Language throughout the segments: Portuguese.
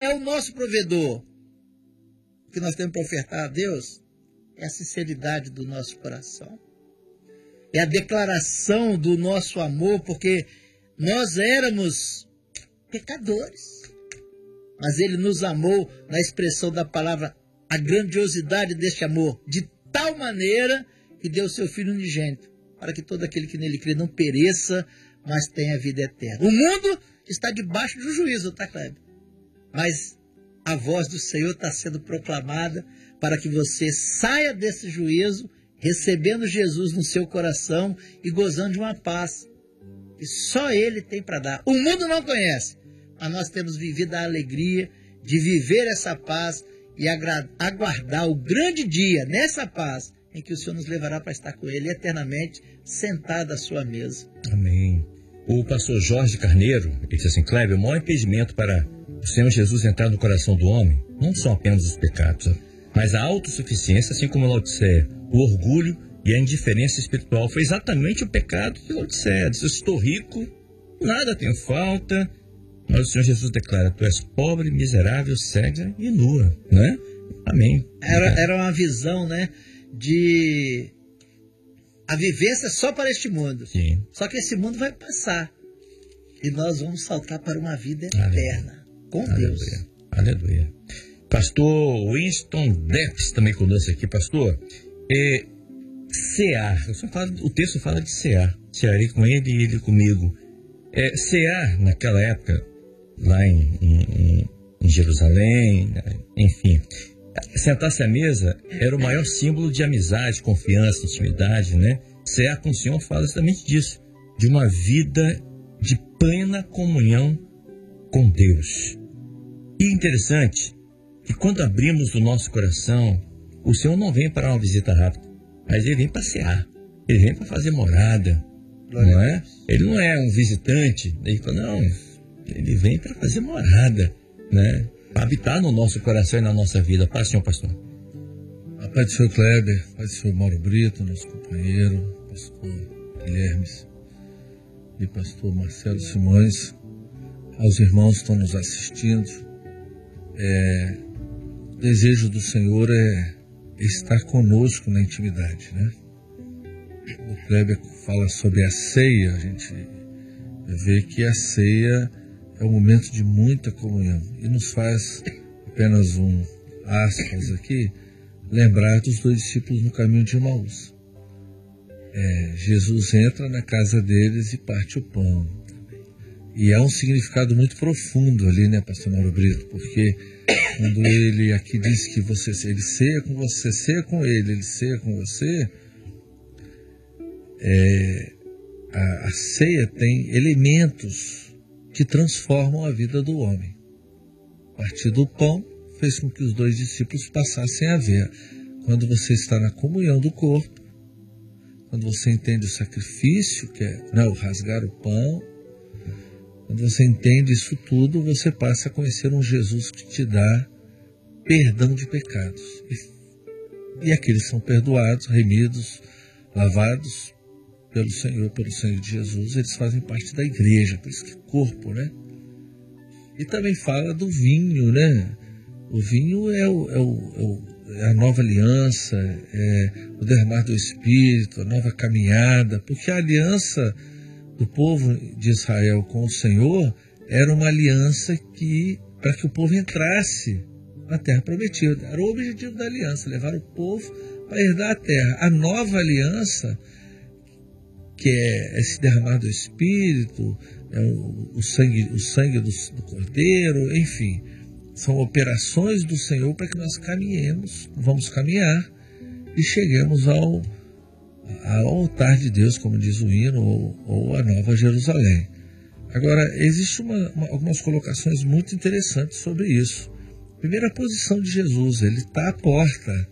é o nosso provedor. O que nós temos para ofertar a Deus é a sinceridade do nosso coração. É a declaração do nosso amor, porque nós éramos pecadores. Mas Ele nos amou na expressão da palavra, a grandiosidade deste amor, de tal maneira que deu o seu Filho unigênito, para que todo aquele que nele crê não pereça, mas tenha vida eterna. O mundo está debaixo do juízo, tá, Kleber? Mas a voz do Senhor está sendo proclamada para que você saia desse juízo, recebendo Jesus no seu coração e gozando de uma paz que só Ele tem para dar. O mundo não conhece, mas nós temos vivido a alegria de viver essa paz e aguardar o grande dia, nessa paz, em que o Senhor nos levará para estar com Ele eternamente, sentado à sua mesa. Amém. O pastor Jorge Carneiro, ele disse assim, Kleber, o maior impedimento para o Senhor Jesus entrar no coração do homem não são apenas os pecados, mas a autossuficiência, assim como Laodiceia, o orgulho e a indiferença espiritual. Foi exatamente o pecado de Laodiceia. Diz, eu estou rico, nada tenho falta, mas o Senhor Jesus declara, tu és pobre, miserável, cega e nua, né? Amém. Era uma visão, né, de a vivência só para este mundo. Sim. Só que esse mundo vai passar e nós vamos saltar para uma vida eterna com Deus. Aleluia. Pastor Winston Depps também conosco aqui. Pastor, cear, o texto fala de cear. Cearei com ele e ele comigo. Cear naquela época, lá em Jerusalém, enfim, sentar-se à mesa era o maior símbolo de amizade, confiança, intimidade, né? Cear com o Senhor fala exatamente disso, de uma vida de plena comunhão com Deus. E interessante que quando abrimos o nosso coração, o Senhor não vem para uma visita rápida, mas Ele vem para cear, Ele vem para fazer morada, não é? Ele não é um visitante, Ele vem para fazer morada, né? Para habitar no nosso coração e na nossa vida. Paz, Senhor pastor. A paz do Senhor Kleber, a paz do Senhor Mauro Brito, nosso companheiro, pastor Guilherme e pastor Marcelo Simões, aos irmãos que estão nos assistindo. O desejo do Senhor é estar conosco na intimidade, né? O Kleber fala sobre a ceia, a gente vê que a ceia é um momento de muita comunhão e nos faz, apenas aspas aqui, lembrar dos dois discípulos no caminho de Emaús. Jesus entra na casa deles e parte o pão. E há um significado muito profundo ali, né, pastor Mauro Brito? Porque quando ele aqui diz que ele ceia com você, ceia com ele ceia com você, a ceia tem elementos que transformam a vida do homem. A partir do pão, fez com que os dois discípulos passassem a ver. Quando você está na comunhão do corpo, quando você entende o sacrifício, que é o rasgar o pão, quando você entende isso tudo, você passa a conhecer um Jesus que te dá perdão de pecados. E aqueles são perdoados, remidos, lavados pelo Senhor, pelo sangue de Jesus, eles fazem parte da igreja, por isso que corpo, né? E também fala do vinho, né? O vinho é a nova aliança, é o derramar do Espírito, a nova caminhada, porque a aliança do povo de Israel com o Senhor era uma aliança para que o povo entrasse na terra prometida. Era o objetivo da aliança, levar o povo para herdar a terra. A nova aliança, que é esse derramar do Espírito, o sangue do Cordeiro, enfim, são operações do Senhor para que nós vamos caminhar e cheguemos ao altar de Deus, como diz o hino, ou a Nova Jerusalém. Agora, existem algumas colocações muito interessantes sobre isso. Primeiro, a posição de Jesus, ele está à porta.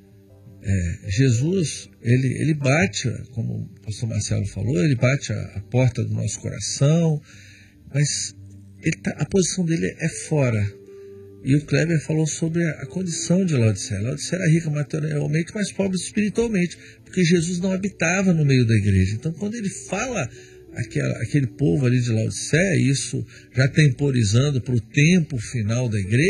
Jesus, ele bate, como o pastor Marcelo falou, ele bate a porta do nosso coração, mas a posição dele é fora. E o Kleber falou sobre a condição de Laodiceia. Laodiceia era rica materialmente, mas pobre espiritualmente, porque Jesus não habitava no meio da igreja. Então, quando ele fala aquele povo ali de Laodiceia, isso já temporizando para o tempo final da igreja,